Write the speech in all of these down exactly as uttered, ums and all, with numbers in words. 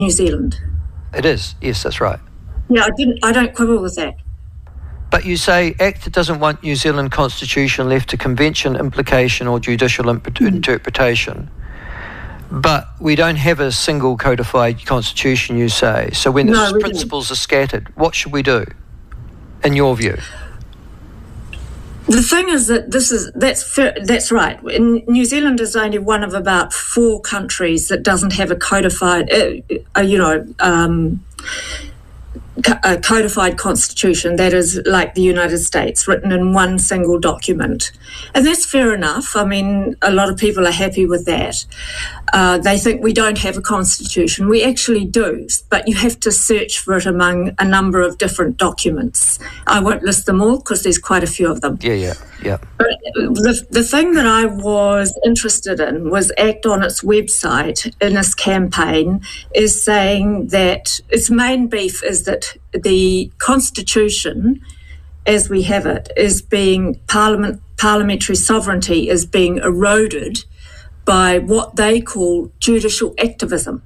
New Zealand. It is, yes, that's right. Yeah, I didn't. I don't quibble with that. But you say ACT doesn't want New Zealand Constitution left to convention implication or judicial imp- mm. interpretation. But we don't have a single codified constitution, you say. So when no, the principles don't. are scattered, what should we do, in your view? The thing is that this is that's fair, that's right. In New Zealand is only one of about four countries that doesn't have a codified, uh, uh, you know, um, a codified constitution that is like the United States, written in one single document. And that's fair enough. I mean, a lot of people are happy with that. Uh, they think we don't have a constitution. We actually do, but you have to search for it among a number of different documents. I won't list them all because there's quite a few of them. Yeah, yeah, yeah. But the, the thing that I was interested in was ACT on its website in this campaign is saying that its main beef is that the Constitution, as we have it, is being parliament parliamentary sovereignty is being eroded by what they call judicial activism.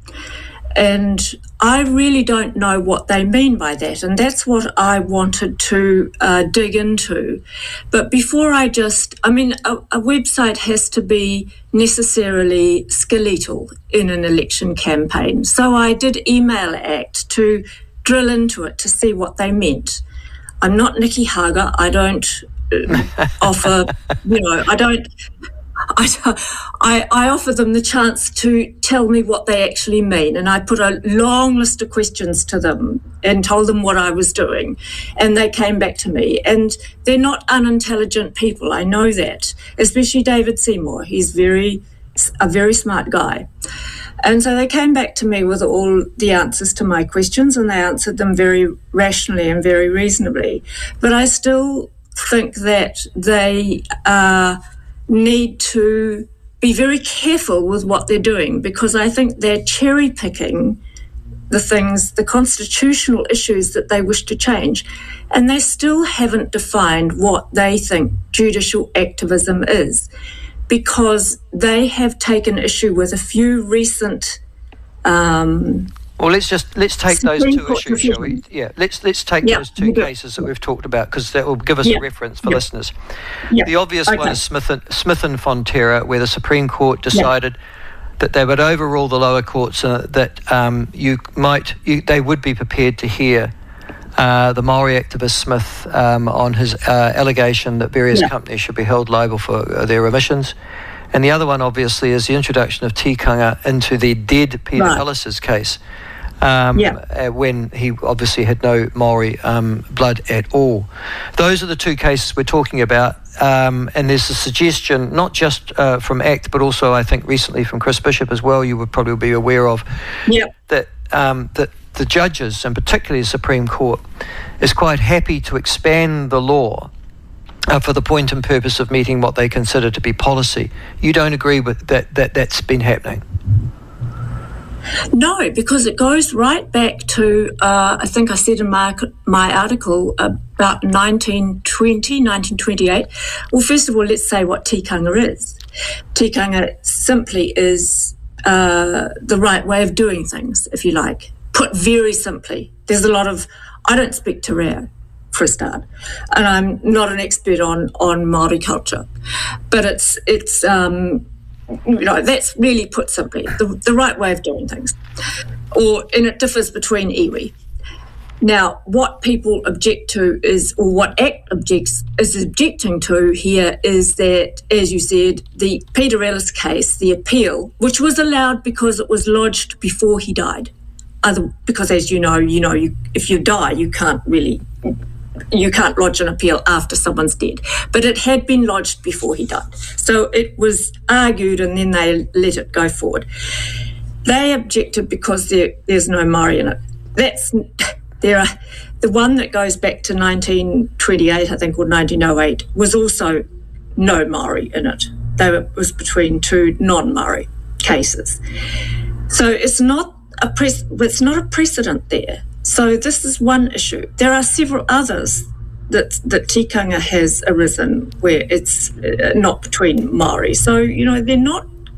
And I really don't know what they mean by that. And that's what I wanted to uh, dig into. But before I just, I mean, a, a website has to be necessarily skeletal in an election campaign. So I did email ACT to drill into it to see what they meant. I'm not Nikki Hager. I don't uh, offer, you know, I don't... I, I, I offer them the chance to tell me what they actually mean, and I put a long list of questions to them and told them what I was doing, and they came back to me. And they're not unintelligent people, I know that, especially David Seymour. He's very a very smart guy. And so they came back to me with all the answers to my questions, and they answered them very rationally and very reasonably. But I still think that they are... Uh, need to be very careful with what they're doing, because I think they're cherry picking the things, the constitutional issues that they wish to change, and they still haven't defined what they think judicial activism is, because they have taken issue with a few recent um Well, let's just let's take those two issues, shall we? Yeah, let's let's take yeah, those two cases that we've talked about, because that will give us yeah. a reference for yeah. listeners. Yeah. The obvious okay. one is Smith and, Smith and Fonterra, where the Supreme Court decided yeah. that they would overrule the lower courts, uh, that um, you might you, they would be prepared to hear uh, the Maori activist Smith um, on his uh, allegation that various yeah. companies should be held liable for uh, their emissions. And the other one, obviously, is the introduction of tikanga into the dead Peter right. Ellis's case. Um, yeah. uh, when he obviously had no Maori um, blood at all. Those are the two cases we're talking about, um, and there's a suggestion, not just uh, from ACT, but also I think recently from Chris Bishop as well, you would probably be aware of, yeah. that, um, that the judges, and particularly the Supreme Court, is quite happy to expand the law uh, for the point and purpose of meeting what they consider to be policy. You don't agree with that, that that's been happening? No, because it goes right back to, uh, I think I said in my my article, about nineteen twenty, nineteen twenty-eight. Well, first of all, let's say what tikanga is. Tikanga simply is uh, the right way of doing things, if you like. Put very simply, there's a lot of, I don't speak te reo, for a start, and I'm not an expert on, on Māori culture, but it's it's... Um, You know, that's really put simply the, the right way of doing things. Or, and it differs between iwi. Now, what people object to is, or what ACT objects is objecting to here is that, as you said, the Peter Ellis case, the appeal, which was allowed because it was lodged before he died. Other, because as you know, you know, you, if you die, you can't really... you can't lodge an appeal after someone's dead. But it had been lodged before he died. So it was argued and then they let it go forward. They objected because there, there's no Māori in it. That's there are the one that goes back to nineteen twenty-eight, I think, or nineteen oh eight, was also no Māori in it. They were, it was between two non-Māori cases. So it's not a pres, it's not a precedent there. So this is one issue. There are several others that that tikanga has arisen where it's not between Māori. So, you know, they're not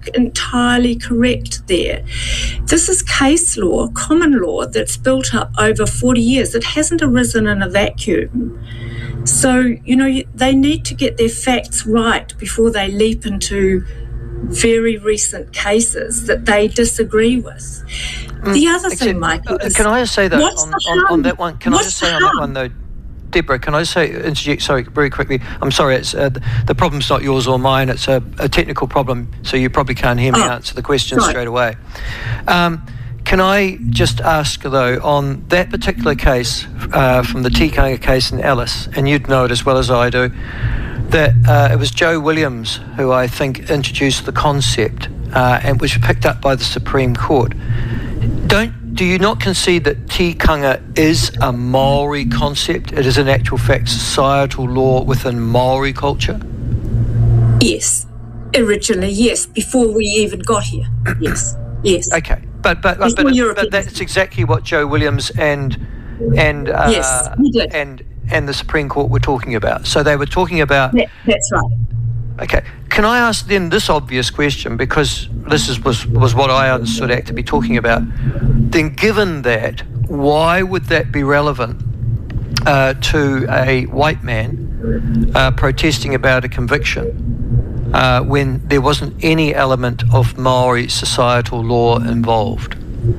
entirely correct there. This is case law, common law, that's built up over forty years. It hasn't arisen in a vacuum. So, you know, they need to get their facts right before they leap into very recent cases that they disagree with. Mm, the other except, thing, Michael, uh, is... Can I just say, though, on, on, on that one, can what's I just say on that one, though, Deborah, can I just say, interject, sorry, very quickly, I'm sorry, it's uh, the problem's not yours or mine, it's a, a technical problem, so you probably can't hear me oh, answer the question right. straight away. Um, can I just ask, though, on that particular case, uh, from the Tikanga case in Alice, and you'd know it as well as I do, that uh, it was Joe Williams who I think introduced the concept, uh, and which was picked up by the Supreme Court. Don't Do you not concede that tikanga is a Maori concept? It is in actual fact societal law within Maori culture? Yes. Originally, yes. Before we even got here. Yes. Yes. Okay. But but but, but, but that's exactly what Joe Williams and and uh, yes, we did. and and the Supreme Court were talking about. So they were talking about... That, that's right. Okay. Can I ask then this obvious question, because this is, was, was what I understood ACT to be talking about. Then given that, why would that be relevant uh, to a white man uh, protesting about a conviction uh, when there wasn't any element of Maori societal law involved?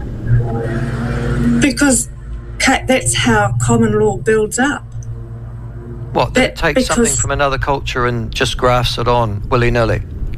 Because that's how common law builds up. What, that, that takes something from another culture and just grafts it on willy-nilly?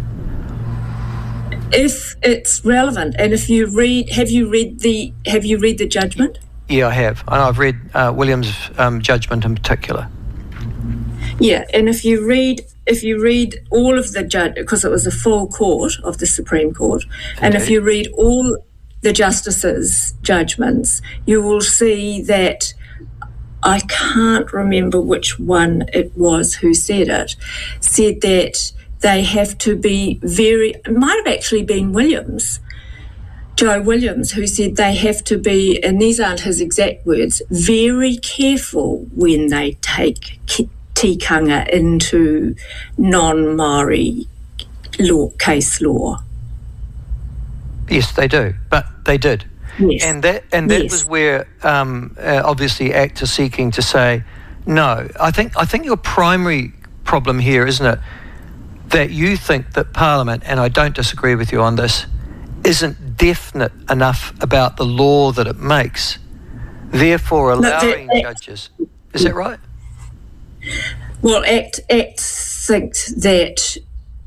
If it's relevant, and if you read, have you read the have you read the judgment? Yeah, I have. I've read uh, Williams' um, judgment in particular. Yeah, and if you read if you read all of the judge, because it was a full court of the Supreme Court, Indeed. And if you read all the justices' judgments, you will see that. I can't remember which one it was who said it, said that they have to be very, it might have actually been Williams, Joe Williams, who said they have to be, and these aren't his exact words, very careful when they take tikanga into non-Maori law, case law. Yes, they do, but they did. Yes. And that and that yes. was where um, uh, obviously ACT is seeking to say no. I think I think your primary problem here, isn't it, that you think that Parliament, and I don't disagree with you on this, isn't definite enough about the law that it makes, therefore allowing no, judges. Is that right? Well, ACT ACT thinks that.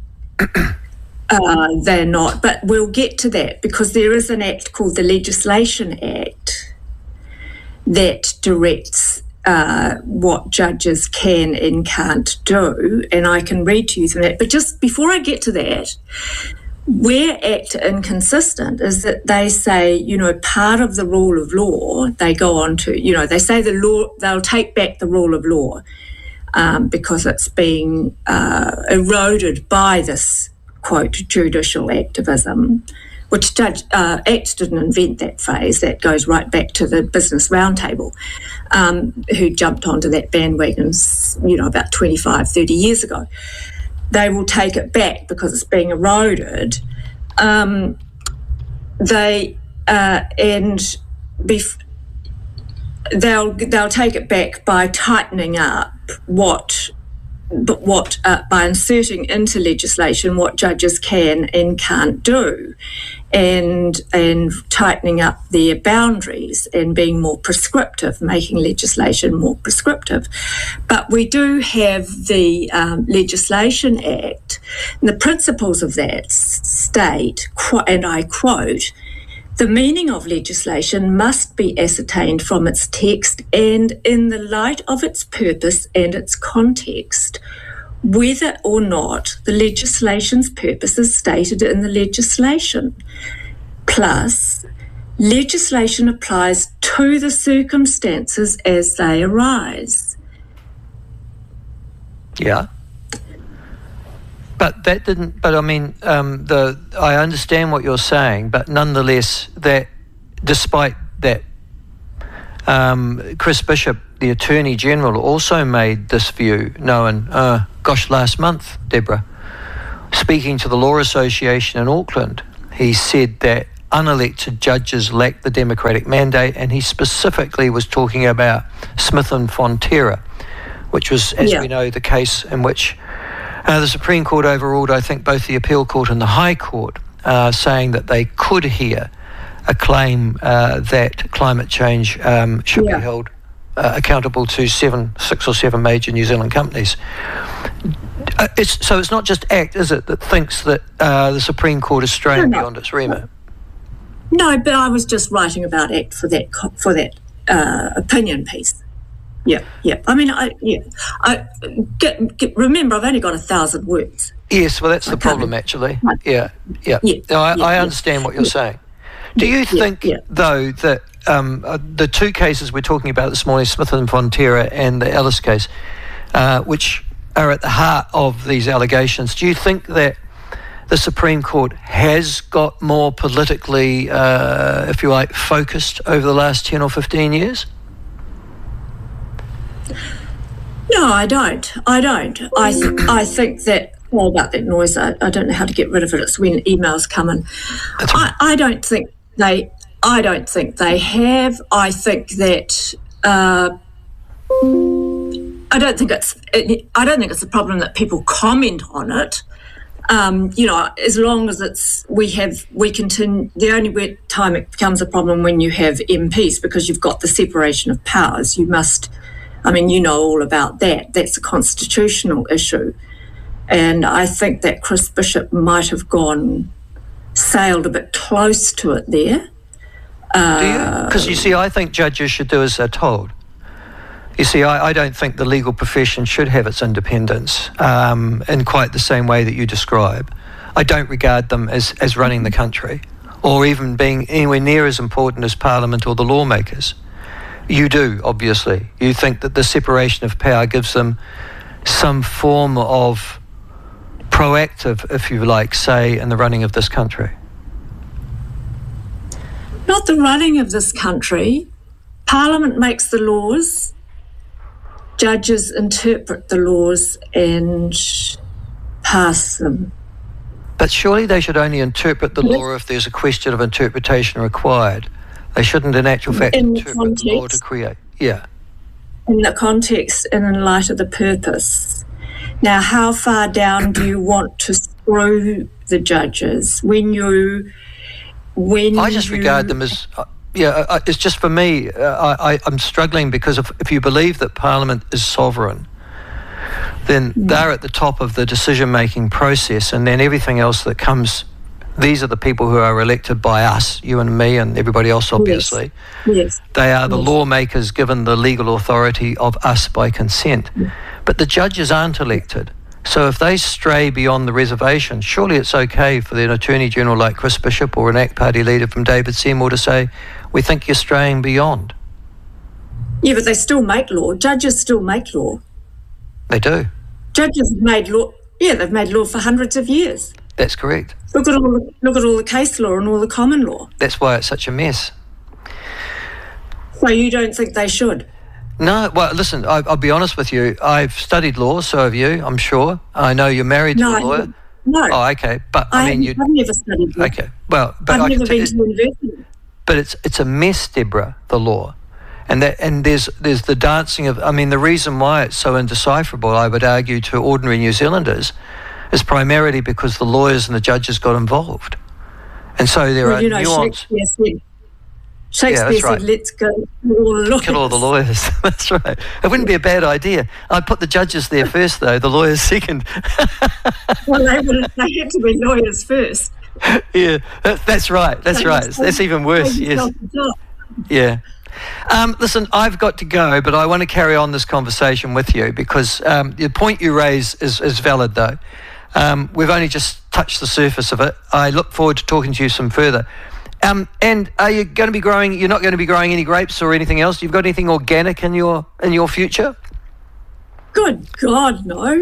Uh, they're not, but we'll get to that because there is an act called the Legislation Act that directs uh, what judges can and can't do, and I can read to you from that. But just before I get to that, where ACT are inconsistent is that they say, you know, part of the rule of law, they go on to, you know, they say the law, they'll take back the rule of law um, because it's being uh, eroded by this quote, judicial activism, which Judge uh, ACT didn't invent that phrase. That goes right back to the Business Roundtable, um, who jumped onto that bandwagon, you know, about twenty-five, thirty years ago. They will take it back because it's being eroded. Um, they uh, and bef- they'll they'll take it back by tightening up what. But what uh, by inserting into legislation what judges can and can't do, and and tightening up their boundaries and being more prescriptive, making legislation more prescriptive. But we do have the um, Legislation Act, and the principles of that state, and I quote, "The meaning of legislation must be ascertained from its text and in the light of its purpose and its context, whether or not the legislation's purpose is stated in the legislation. Plus, legislation applies to the circumstances as they arise." Yeah. But that didn't. But I mean, um, the I understand what you're saying, but nonetheless, that despite that, um, Chris Bishop, the Attorney General, also made this view known. Uh, gosh, last month, Deborah, speaking to the Law Association in Auckland, he said that unelected judges lack the democratic mandate, and he specifically was talking about Smith and Fonterra, which was, as yeah. we know, the case in which uh, the Supreme Court overruled, I think, both the Appeal Court and the High Court, uh, saying that they could hear a claim uh, that climate change um, should yeah. be held uh, accountable to seven, six or seven major New Zealand companies. Uh, it's, so it's not just ACT, is it, that thinks that uh, the Supreme Court is straying no, no. beyond its remit? No, but I was just writing about ACT for that for that uh, opinion piece. Yeah, yeah. I mean, I yeah. I get, get, remember, I've only got a thousand words. Yes, well, that's I the problem, actually. Right. Yeah, yeah. yeah, no, I, yeah I understand yeah. what you're yeah. saying. Do you think, yeah, yeah. though, that um, uh, the two cases we're talking about this morning, Smith and Fonterra and the Ellis case, uh, which are at the heart of these allegations, do you think that the Supreme Court has got more politically, uh, if you like, focused over the last ten or fifteen years? No, I don't. I don't. I th- I think that, all about that noise, I, I don't know how to get rid of it. It's when emails come in. I, I don't think they, I don't think they have. I think that, uh, I don't think it's, it, I don't think it's a problem that people comment on it. Um, you know, as long as it's, we have, we continue, the only time it becomes a problem when you have M Ps, because you've got the separation of powers. You must, I mean, you know all about that. That's a constitutional issue. And I think that Chris Bishop might have gone, sailed a bit close to it there. Uh, do you? Because you see, I think judges should do as they're told. You see, I, I don't think the legal profession should have its independence um, in quite the same way that you describe. I don't regard them as, as running the country, or even being anywhere near as important as Parliament or the lawmakers. You do, obviously. You think that the separation of power gives them some form of proactive, if you like, say, in the running of this country. Not the running of this country. Parliament makes the laws. Judges interpret the laws and pass them. But surely they should only interpret the law if there's a question of interpretation required. They shouldn't, in actual fact, in interpret the, context, the law to create. Yeah. In the context and in light of the purpose. Now, how far down do you want to screw the judges when you... When I just you, regard them as... Uh, Yeah, uh, it's just for me, uh, I, I'm struggling because if, if you believe that Parliament is sovereign, then mm. they're at the top of the decision-making process, and then everything else that comes, these are the people who are elected by us, you and me and everybody else, obviously. Yes. yes. They are the yes. lawmakers given the legal authority of us by consent. Mm. But the judges aren't elected. So if they stray beyond the reservation, surely it's okay for an Attorney General like Chris Bishop or an ACT Party leader from David Seymour to say, we think you're straying beyond. Yeah, but they still make law. Judges still make law. They do. Judges have made law. Yeah, they've made law for hundreds of years. That's correct. Look at all the, look at all the case law and all the common law. That's why it's such a mess. So you don't think they should? No, well, listen, I, I'll be honest with you. I've studied law, so have you, I'm sure. I know you're married no, to a lawyer. No. Oh, okay. But, I, I mean, you... I've never studied law. Okay, well... But I've I never t- been to university. But it's it's a mess, Deborah, the law. And that and there's there's the dancing of... I mean, the reason why it's so indecipherable, I would argue, to ordinary New Zealanders is primarily because the lawyers and the judges got involved. And so there well, are you know, nuance... Shakespeare said, Shakespeare yeah, right. said, let's go kill all the lawyers. Kill all the lawyers. That's right. It wouldn't be a bad idea. I'd put the judges there first, though, the lawyers second. Well, they, would, they had to be lawyers first. Yeah, that, that's right. That's right. That's even worse. Yes. Yeah. Um, listen, I've got to go, but I want to carry on this conversation with you because um, the point you raise is, is valid, though. Um, we've only just touched the surface of it. I look forward to talking to you some further. Um, and are you going to be growing? You're not going to be growing any grapes or anything else? You've got anything organic in your in your future? Good God, no.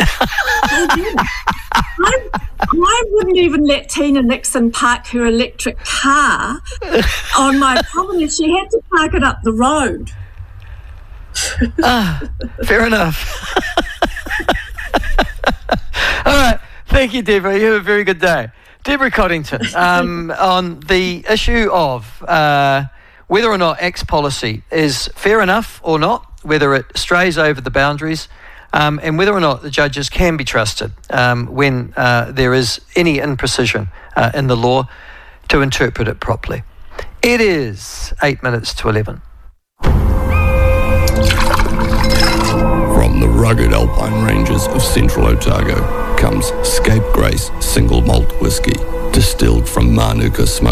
I, I wouldn't even let Tina Nixon park her electric car on my property. She had to park it up the road. Ah, fair enough. All right. Thank you, Deborah. You have a very good day. Deborah Coddington, um, on the issue of uh, whether or not Act's policy is fair enough or not, whether it strays over the boundaries, um, and whether or not the judges can be trusted um, when uh, there is any imprecision uh, in the law to interpret it properly. It is eight minutes to eleven. From the rugged alpine ranges of central Otago comes Scape Grace Single Malt Whisky, distilled from Manuka Smoke